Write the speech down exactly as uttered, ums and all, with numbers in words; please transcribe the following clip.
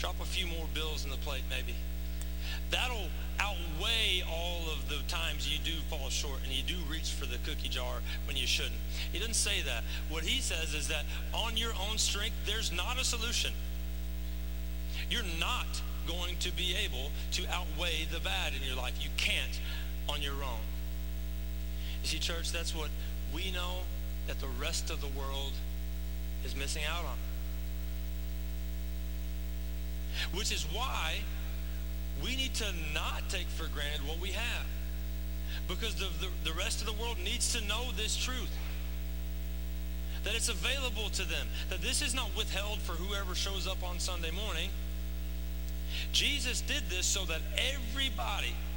Drop a few more bills in the plate, maybe. That'll outweigh all of the times you do fall short and you do reach for the cookie jar when you shouldn't. He doesn't say that. What he says is that on your own strength, there's not a solution. You're not going to be able to outweigh the bad in your life. You can't on your own. You see, church, that's what we know that the rest of the world is missing out on. Which is why we need to not take for granted what we have. Because the, the, the rest of the world needs to know this truth. That it's available to them. That this is not withheld for whoever shows up on Sunday morning. Jesus did this so that everybody